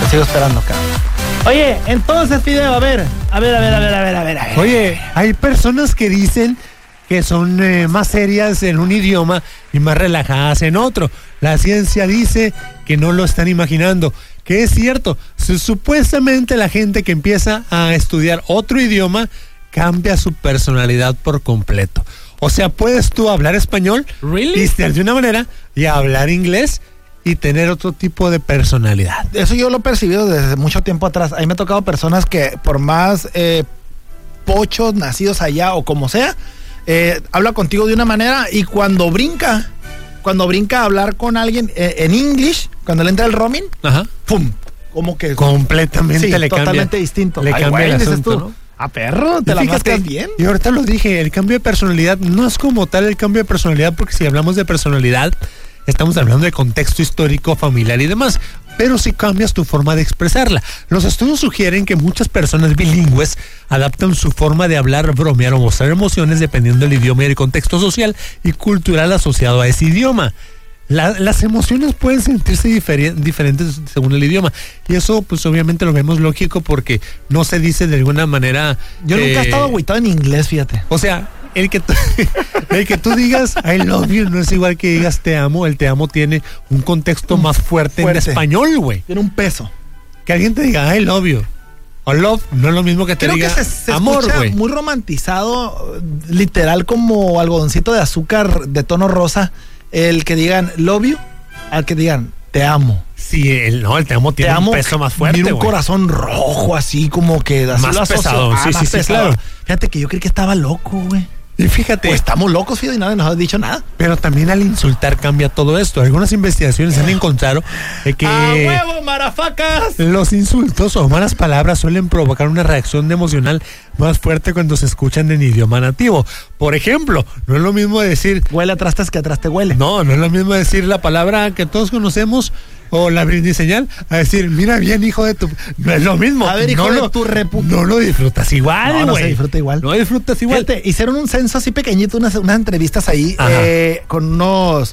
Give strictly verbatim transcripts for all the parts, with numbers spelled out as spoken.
sigo esperando acá. Oye, entonces, Fideo, a ver, a ver, a ver, a ver, a ver, a ver. A ver. Oye, hay personas que dicen que son eh, más serias en un idioma y más relajadas en otro. La ciencia dice que no lo están imaginando, que es cierto. Supuestamente la gente que empieza a estudiar otro idioma cambia su personalidad por completo. O sea, puedes tú hablar español ¿Really? y ser de una manera y hablar inglés y tener otro tipo de personalidad. Eso yo lo he percibido desde mucho tiempo atrás. A mí me ha tocado personas que por más eh, pochos, nacidos allá o como sea, eh, habla contigo de una manera y cuando brinca, cuando brinca a hablar con alguien eh, en English, cuando le entra el roaming, Ajá. ¡pum! Como que... Completamente sí, le totalmente cambia, distinto. Le Ay, cambia güey, el dices asunto, tú, ¿no? a perro, te Y la fíjate, mascas bien. Y ahorita lo dije, el cambio de personalidad no es como tal el cambio de personalidad, porque si hablamos de personalidad, estamos hablando de contexto histórico, familiar y demás, pero si cambias tu forma de expresarla. Los estudios sugieren que muchas personas bilingües adaptan su forma de hablar, bromear o mostrar emociones dependiendo del idioma y el contexto social y cultural asociado a ese idioma. La, las emociones pueden sentirse diferi- diferentes según el idioma, y eso pues obviamente lo vemos lógico porque no se dice de alguna manera. Yo eh, nunca he estado agüitado en inglés, fíjate. O sea, el que, tú, el que tú digas I love you no es igual que digas te amo. El te amo tiene un contexto más fuerte, fuerte. en español, güey. Tiene un peso. Que alguien te diga I love you o love no es lo mismo que te Creo diga que se, se amor, escucha güey. muy romantizado, literal como algodoncito de azúcar de tono rosa, el que digan love you, al que digan te amo. Sí, el, no, el te amo tiene Te amo, un peso más fuerte, tiene un güey. corazón rojo así como que así Más lo asocio. pesado, Ah, sí, más sí, sí, pesado. claro. Fíjate que yo creí que estaba loco, güey. Y fíjate, Pues estamos locos, Fido, y nadie nos ha dicho nada. pero también al insultar cambia todo esto. Algunas investigaciones han encontrado eh, que ¡A huevo, marafacas! los insultos o malas palabras suelen provocar una reacción emocional más fuerte cuando se escuchan en idioma nativo. Por ejemplo, no es lo mismo decir, Huele a trastes que atrás te huele. no, no es lo mismo decir la palabra que todos conocemos o la brindis-señal a decir, mira bien, hijo de tu... No es lo mismo. A ver, hijo no de lo, tu repu... No lo disfrutas igual, No, güey. no se disfruta igual. No disfrutas igual. Fíjate, hicieron un censo así pequeñito, unas, unas entrevistas ahí eh, con unos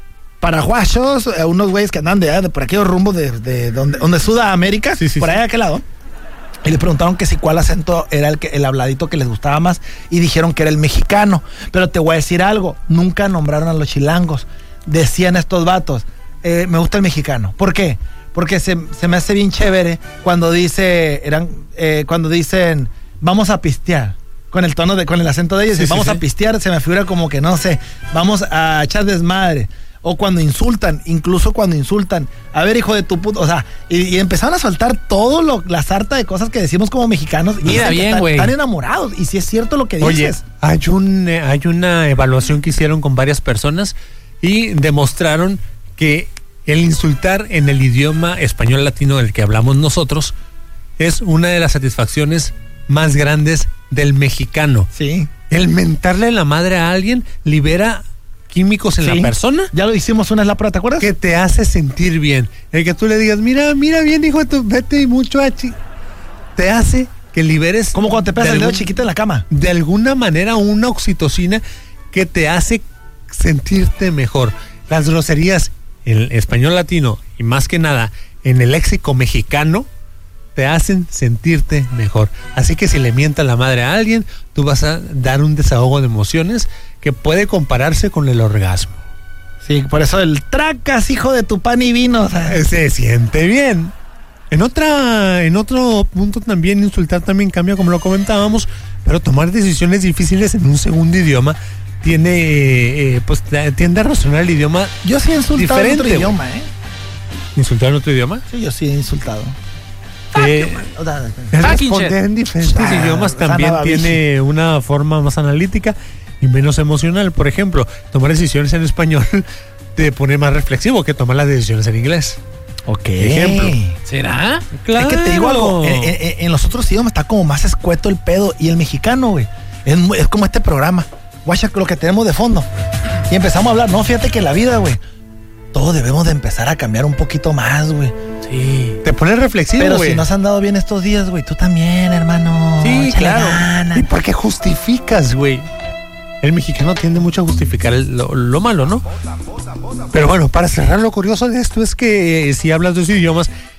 paraguayos, eh, unos güeyes que andan de, de por aquellos rumbos de, de donde, donde Sudamérica, Sí, sí, por sí. allá de aquel lado. Y le preguntaron que si cuál acento era el, que, el habladito que les gustaba más y dijeron que era el mexicano. Pero te voy a decir algo, nunca nombraron a los chilangos. Decían estos vatos, eh, me gusta el mexicano. ¿Por qué? Porque se, se me hace bien chévere cuando dice, eran, eh, cuando dicen, vamos a pistear. Con el tono de, con el acento de ellos, Sí, y sí, vamos sí. a pistear, se me figura como que no sé, vamos a echar desmadre. O cuando insultan, incluso cuando insultan, a ver, hijo de tu puto, o sea, y, y empezaron a soltar todo lo, la sarta de cosas que decimos como mexicanos. Y Mira dicen que bien, están- güey. Están enamorados, y si es cierto lo que Oye, dices. hay, un, eh, hay una evaluación que hicieron con varias personas y demostraron que el insultar en el idioma español latino del que hablamos nosotros es una de las satisfacciones más grandes del mexicano. Sí. El mentarle la madre a alguien libera químicos en Sí. la persona Ya lo hicimos una vez la prueba, ¿te acuerdas? que te hace sentir bien. El que tú le digas, mira, mira bien, hijo de tu, vete y mucho a chi-", te hace que liberes Como cuando te pegas de el dedo algún- chiquito en la cama. de alguna manera una oxitocina que te hace sentirte mejor. Las groserías en el español latino y más que nada en el léxico mexicano te hacen sentirte mejor. Así que si le mientas la madre a alguien, tú vas a dar un desahogo de emociones que puede compararse con el orgasmo. Sí, por eso el tracas, hijo de tu pan y vino. O sea, Se siente bien. En otra, en otro punto también, insultar también cambia, como lo comentábamos, pero tomar decisiones difíciles en un segundo idioma tiene, eh, pues tiende a razonar el idioma. yo sí he insultado en Diferente, otro güey. idioma, ¿eh? ¿Insultar en otro idioma? Sí, yo sí he insultado. Eh, O sea, el Fucking responder shit. en diferentes Ah, idiomas también Sana tiene una forma más analítica y menos emocional. Por ejemplo, tomar decisiones en español te pone más reflexivo que tomar las decisiones en inglés. ok. Ejemplo. ¿Será? Claro. Es que te digo algo, en, en- en los otros idiomas está como más escueto el pedo y el mexicano, güey. Es, mu- es como este programa. Guacha, lo que tenemos de fondo. Y empezamos a hablar, no, fíjate que la vida, güey, todos debemos de empezar a cambiar un poquito más, güey. Sí. Te pone reflexivo, Pero güey. si nos han dado bien estos días, güey, tú también, hermano. Sí, Échale claro. ganas. ¿Y por qué justificas, güey? El mexicano tiende mucho a justificar el- lo, lo malo, ¿no? Pero bueno, para cerrar, lo curioso de esto es que eh, si hablas dos idiomas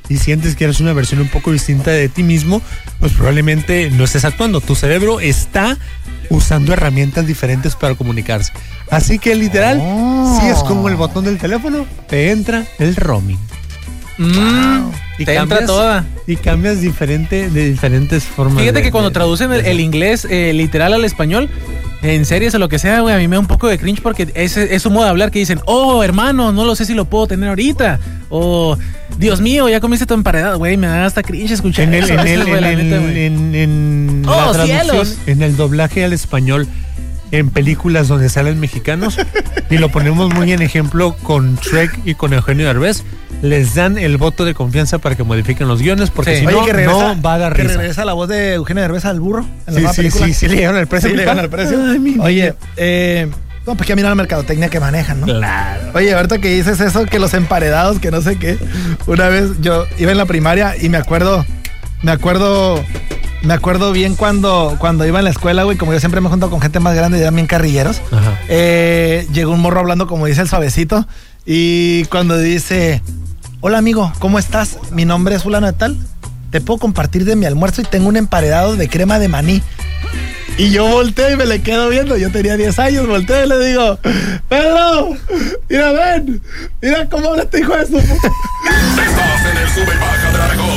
y sientes que eres una versión un poco distinta de ti mismo, pues probablemente no estés actuando. Tu cerebro está usando herramientas diferentes para comunicarse. Así que literal, Oh. si es como el botón del teléfono, te entra el roaming. Mm, Y te entra cambias- toda. Y cambias diferente, de diferentes formas. Fíjate de- que cuando de- traducen el, de- el inglés eh, literal al español, en series o lo que sea, güey, a mí me da un poco de cringe porque es, es su modo de hablar que dicen, oh, hermano, no lo sé si lo puedo tener ahorita. O, Dios mío, ya comiste tu emparedado, güey, me da hasta cringe escuchar En el, eso. en a veces, el, güey, en la el- neta, güey. en- en ¡Oh, la traducción, cielos! en el doblaje al español, en películas donde salen mexicanos, y lo ponemos muy en ejemplo con Shrek y con Eugenio Derbez, les dan el voto de confianza para que modifiquen los guiones, porque Sí. si Oye, no, que regresa, no va a dar que risa. regresa la voz de Eugenio Derbez al burro en la Sí, nueva sí, película. sí, sí, le llegaron al precio. Sí, le papá. llegaron al precio. Ay, mi Oye, vida. eh, no, pues que a mí no la mercadotecnia que manejan, ¿no? Claro. Oye, ahorita que dices eso, que los emparedados, que no sé qué. Una vez yo iba en la primaria y me acuerdo, me acuerdo, me acuerdo bien cuando, cuando iba en la escuela, güey, como yo siempre me junto con gente más grande y eran bien carrilleros. Ajá. Eh, llegó un morro hablando como dice el suavecito y cuando dice, hola amigo, ¿cómo estás? Mi nombre es fulano de tal. Te puedo compartir de mi almuerzo y tengo un emparedado de crema de maní. Y yo volteo y me le quedo viendo. Yo tenía diez años, volteo y le digo, Pedro, mira, ven, mira cómo habla este hijo de su... Estás en el sube y baja de la mejor.